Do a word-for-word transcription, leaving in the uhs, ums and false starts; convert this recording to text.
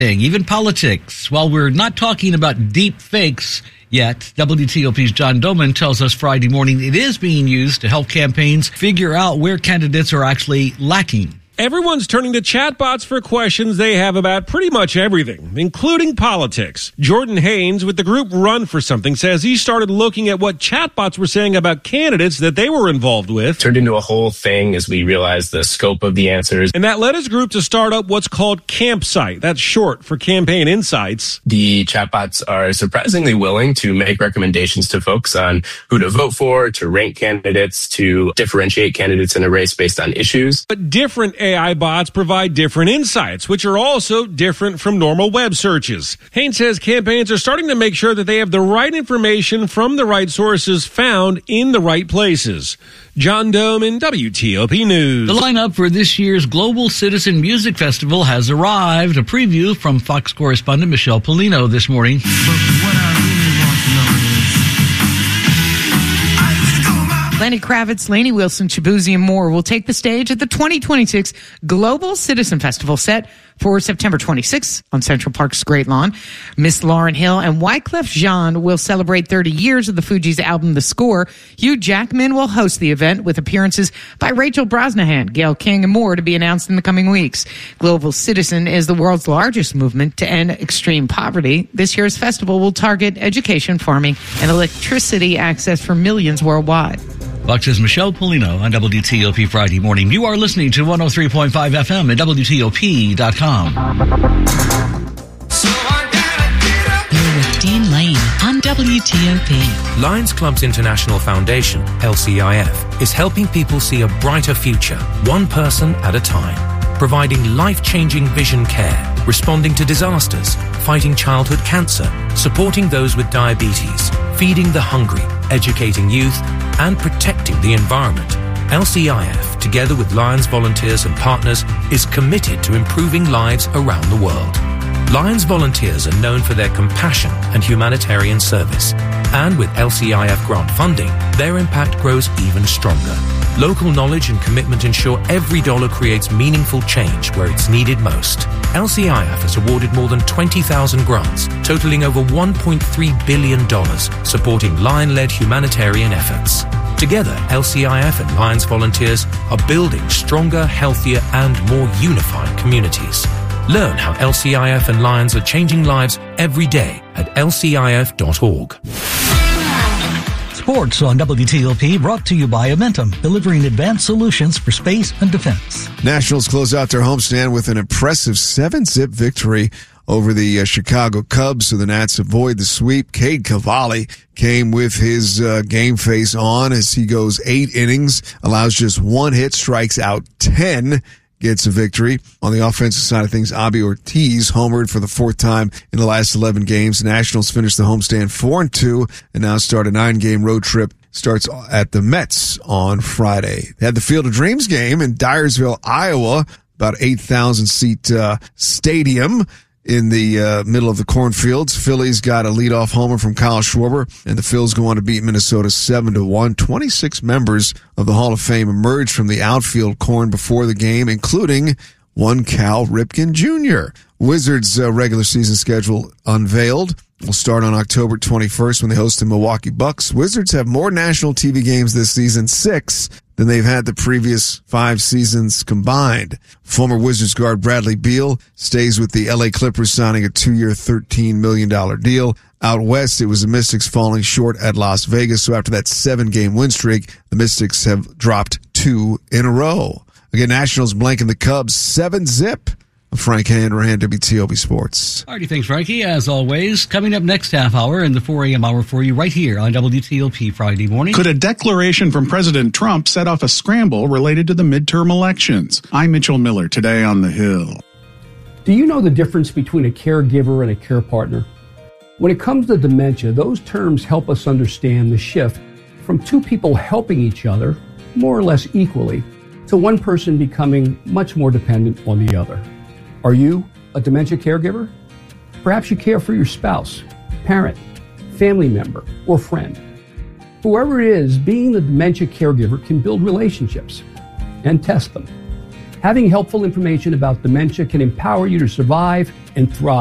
Even politics. While we're not talking about deep fakes yet, W T O P's John Doman tells us Friday morning it is being used to help campaigns figure out where candidates are actually lacking. Everyone's turning to chatbots for questions they have about pretty much everything, including politics. Jordan Haynes with the group Run for Something says he started looking at what chatbots were saying about candidates that they were involved with. Turned into a whole thing as we realized the scope of the answers. And that led his group to start up what's called Campsite. That's short for Campaign Insights. The chatbots are surprisingly willing to make recommendations to folks on who to vote for, to rank candidates, to differentiate candidates in a race based on issues. But different A I bots provide different insights, which are also different from normal web searches. Haynes says campaigns are starting to make sure that they have the right information from the right sources found in the right places. John Doman, W T O P News. The lineup for this year's Global Citizen Music Festival has arrived. A preview from Fox correspondent Michelle Polino this morning. But what I really want to know is, Lenny Kravitz, Lainey Wilson, Shabuzi, and more will take the stage at the twenty twenty-six Global Citizen Festival set for September twenty-sixth on Central Park's Great Lawn. Miss Lauryn Hill and Wyclef Jean will celebrate thirty years of the Fugees' album The Score. Hugh Jackman will host the event with appearances by Rachel Brosnahan, Gayle King, and more to be announced in the coming weeks. Global Citizen is the world's largest movement to end extreme poverty. This year's festival will target education, farming, and electricity access for millions worldwide. Fox's Michelle Polino on W T O P Friday morning. You are listening to one oh three point five F M at W T O P dot com. You're with Dean Lane on W T O P. Lions Clubs International Foundation, L C I F, is helping people see a brighter future, one person at a time, providing life-changing vision care, responding to disasters, fighting childhood cancer, supporting those with diabetes, feeding the hungry, educating youth, and protecting the environment. L C I F, together with Lions volunteers and partners, is committed to improving lives around the world. Lions volunteers are known for their compassion and humanitarian service. And with L C I F grant funding, their impact grows even stronger. Local knowledge and commitment ensure every dollar creates meaningful change where it's needed most. L C I F has awarded more than twenty thousand grants, totaling over one point three billion dollars, supporting Lion-led humanitarian efforts. Together, L C I F and Lions volunteers are building stronger, healthier, and more unified communities. Learn how L C I F and Lions are changing lives every day at L C I F dot org. Sports on W T O P, brought to you by Amentum, delivering advanced solutions for space and defense. Nationals close out their homestand with an impressive seven-zip victory over the uh, Chicago Cubs, so the Nats avoid the sweep. Cade Cavalli came with his uh, game face on as he goes eight innings, allows just one hit, strikes out ten, gets a victory. On the offensive side of things, Abby Ortiz homered for the fourth time in the last eleven games. The Nationals finished the homestand four and two and now start a nine-game road trip. Starts at the Mets on Friday. They had the Field of Dreams game in Dyersville, Iowa, about eight thousand seat uh, stadium in the uh, middle of the cornfields. Phillies got a leadoff homer from Kyle Schwarber, and the Phils go on to beat Minnesota seven to one. twenty-six members of the Hall of Fame emerged from the outfield corn before the game, including one Cal Ripken Junior Wizards' uh, regular season schedule unveiled. Will start on October twenty-first when they host the Milwaukee Bucks. Wizards have more national T V games this season, six, than they've had the previous five seasons combined. Former Wizards guard Bradley Beal stays with the L A Clippers, signing a two-year, thirteen million dollars deal. Out west, it was the Mystics falling short at Las Vegas, so after that seven-game win streak, the Mystics have dropped two in a row. Again, Nationals blanking the Cubs seven-zip. Frank Hanrahan, W T O P Sports. All righty, thanks, Frankie. As always, coming up next half hour in the four a.m. hour for you right here on W T O P Friday morning. Could a declaration from President Trump set off a scramble related to the midterm elections? I'm Mitchell Miller, today on The Hill. Do you know the difference between a caregiver and a care partner? When it comes to dementia, those terms help us understand the shift from two people helping each other more or less equally to one person becoming much more dependent on the other. Are you a dementia caregiver? Perhaps you care for your spouse, parent, family member, or friend. Whoever it is, being the dementia caregiver can build relationships and test them. Having helpful information about dementia can empower you to survive and thrive.